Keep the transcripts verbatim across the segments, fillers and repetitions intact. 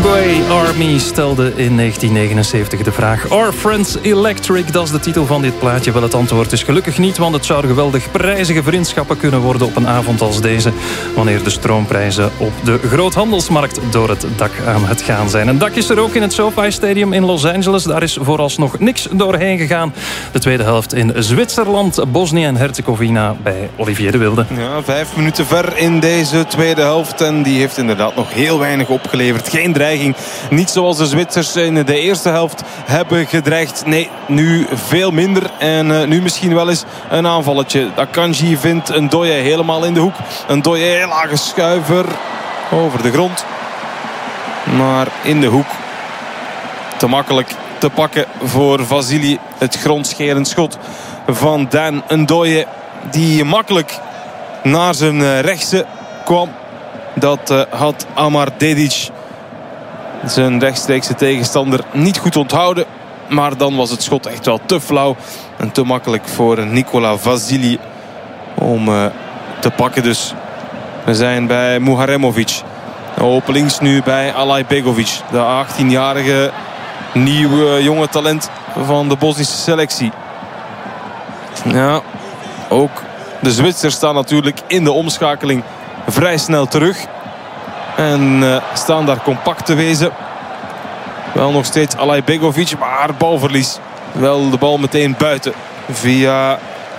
Uruguay Army stelde in negentien negenenzeventig de vraag: Our Friends Electric, dat is de titel van dit plaatje. Wel, het antwoord is gelukkig niet, want het zouden geweldig prijzige vriendschappen kunnen worden op een avond als deze, wanneer de stroomprijzen op de groothandelsmarkt door het dak aan het gaan zijn. Een dak is er ook in het SoFi Stadium in Los Angeles. Daar is vooralsnog niks doorheen gegaan. De tweede helft in Zwitserland, Bosnië en Herzegovina bij Olivier de Wilde. Ja, vijf minuten ver in deze tweede helft en die heeft inderdaad nog heel weinig opgeleverd. Geen dreiging. Niet zoals de Zwitsers in de eerste helft hebben gedreigd. Nee, nu veel minder. En uh, nu misschien wel eens een aanvalletje. Akanji vindt een Ndoye helemaal in de hoek. Een Ndoye, lage schuiver over de grond. Maar in de hoek. Te makkelijk te pakken voor Vasili. Het grondscherend schot van Dan Ndoye, die makkelijk naar zijn rechtse kwam. Dat uh, had Amar Dedic, zijn rechtstreekse tegenstander, niet goed onthouden. Maar dan was het schot echt wel te flauw en te makkelijk voor Nikola Vasili om uh, te pakken. Dus we zijn bij Muharemovic. Open links nu bij Alay Begovic, de achttienjarige nieuwe jonge talent van de Bosnische selectie. Ja, ook de Zwitsers staan natuurlijk in de omschakeling vrij snel terug. En uh, staan daar compact te wezen. Wel nog steeds Alay Begovic, maar balverlies. Wel de bal meteen buiten via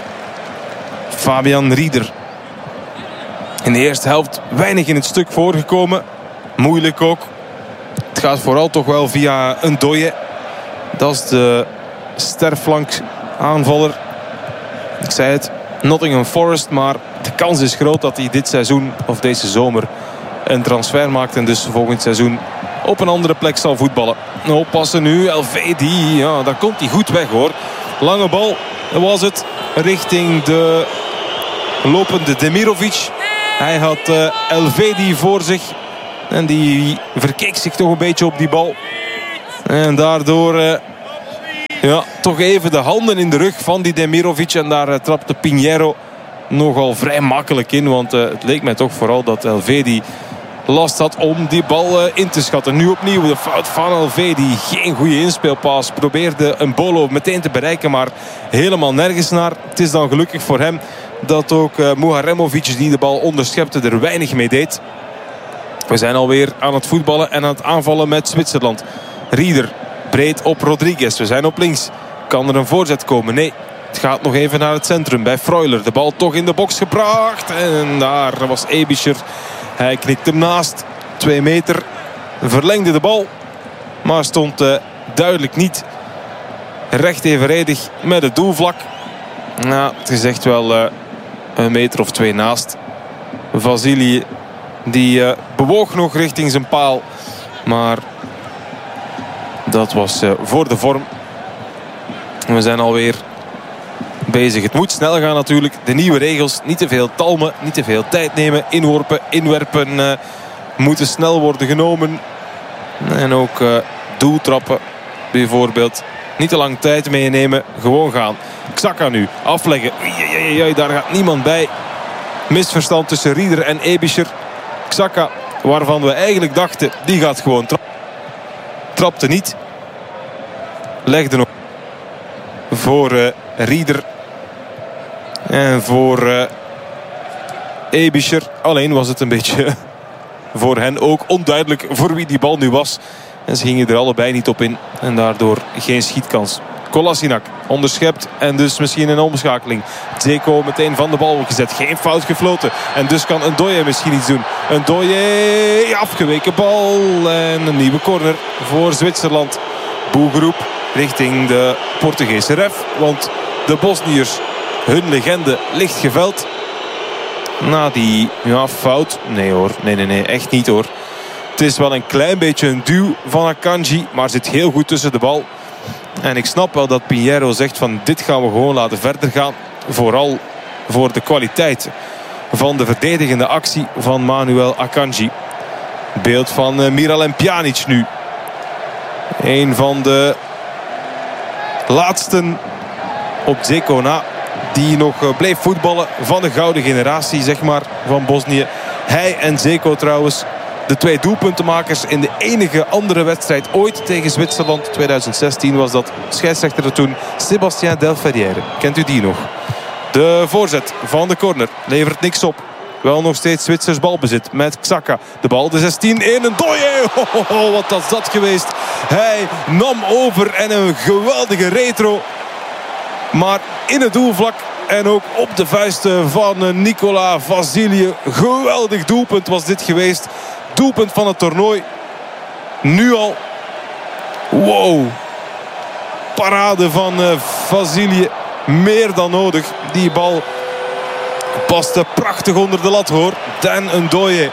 Fabian Rieder. In de eerste helft weinig in het stuk voorgekomen. Moeilijk ook. Het gaat vooral toch wel via een Ndoye. Dat is de sterflank aanvaller. Ik zei het, Nottingham Forest, maar de kans is groot dat hij dit seizoen of deze zomer een transfer maakt en dus volgend seizoen op een andere plek zal voetballen. Oppassen nu, Elvedi, ja, daar komt hij goed weg hoor. Lange bal was het richting de lopende Demirovic. Hij had uh, Elvedi voor zich en die verkeek zich toch een beetje op die bal. En daardoor uh, ja, toch even de handen in de rug van die Demirovic. En daar uh, trapte Pinheiro nogal vrij makkelijk in. Want uh, het leek mij toch vooral dat Elvedi last had om die bal uh, in te schatten. Nu opnieuw de fout van Elvedi. Geen goede inspeelpaas. Probeerde een Bolo meteen te bereiken, maar helemaal nergens naar. Het is dan gelukkig voor hem dat ook uh, Muharemovic, die de bal onderschepte, er weinig mee deed. We zijn alweer aan het voetballen en aan het aanvallen met Zwitserland. Rieder breed op Rodriguez. We zijn op links. Kan er een voorzet komen? Nee. Het gaat nog even naar het centrum bij Freuler. De bal toch in de box gebracht. En daar was Ebischer. Hij knikt hem naast. Twee meter. Verlengde de bal. Maar stond uh, duidelijk niet recht evenredig met het doelvlak. Nou, het is echt wel uh, een meter of twee naast. Vasili die uh, bewoog nog richting zijn paal. Maar dat was uh, voor de vorm. We zijn alweer bezig. Het moet snel gaan natuurlijk. De nieuwe regels. Niet te veel talmen. Niet te veel tijd nemen. Inworpen. Inwerpen uh, moeten snel worden genomen. En ook uh, doeltrappen bijvoorbeeld. Niet te lang tijd meenemen. Gewoon gaan. Xhaka nu. Afleggen. Oei, oei, oei, daar gaat niemand bij. Misverstand tussen Rieder en Ebischer. Xhaka, waarvan we eigenlijk dachten, die gaat gewoon trappen. Trapte niet. Legde nog voor uh, Rieder. En voor uh, Ebischer. Alleen was het een beetje voor hen ook onduidelijk voor wie die bal nu was. En ze gingen er allebei niet op in. En daardoor geen schietkans. Kolasinac onderschept en dus misschien een omschakeling. Dzeko meteen van de bal gezet. Geen fout gefloten. En dus kan Ndoye misschien iets doen. Ndoye, afgeweken bal. En een nieuwe corner voor Zwitserland. Boelgeroep richting de Portugese ref. Want de Bosniërs, hun legende, ligt geveld. Na die ja, fout. Nee hoor, nee, nee, nee, echt niet hoor. Het is wel een klein beetje een duw van Akanji. Maar zit heel goed tussen de bal. En ik snap wel dat Pinheiro zegt van dit gaan we gewoon laten verder gaan. Vooral voor de kwaliteit van de verdedigende actie van Manuel Akanji. Beeld van uh, Miralem Pjanic nu. Een van de laatsten op Dzeko na. Die nog uh, bleef voetballen van de gouden generatie zeg maar van Bosnië. Hij en Dzeko trouwens de twee doelpuntenmakers in de enige andere wedstrijd ooit tegen Zwitserland. twintig zestien was dat. Scheidsrechter er toen Sébastien Delferrière. Kent u die nog? De voorzet van de corner levert niks op. Wel nog steeds Zwitsers balbezit met Xhaka. De bal de zestien in een Ndoye. Oh, oh, oh, wat was dat geweest. Hij nam over en een geweldige retro. Maar in het doelvlak en ook op de vuisten van Nicolas Vasilje. Geweldig doelpunt was dit geweest. Doelpunt van het toernooi. Nu al. Wow. Parade van uh, Vasilje. Meer dan nodig. Die bal paste prachtig onder de lat, hoor. Dan Ndoye.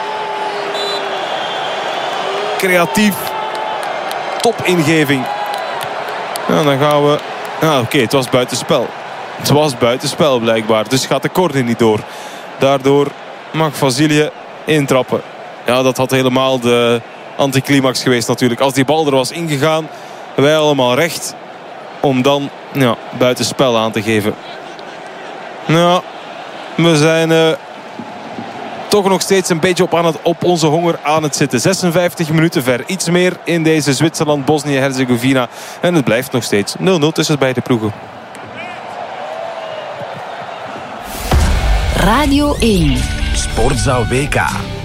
Creatief. Topingeving. Nou, dan gaan we... Ah, Oké, okay, het was buitenspel. Het was buitenspel blijkbaar. Dus gaat de corner niet door. Daardoor mag Vasilje intrappen. Ja, dat had helemaal de anticlimax geweest natuurlijk. Als die bal er was ingegaan, wij allemaal recht om dan ja, buitenspel aan te geven. Nou, we zijn uh, toch nog steeds een beetje op, aan het, op onze honger aan het zitten. zesenvijftig minuten ver. Iets meer in deze Zwitserland-Bosnië-Herzegovina. En het blijft nog steeds nul nul tussen beide ploegen. Radio één. Sportzaal W K.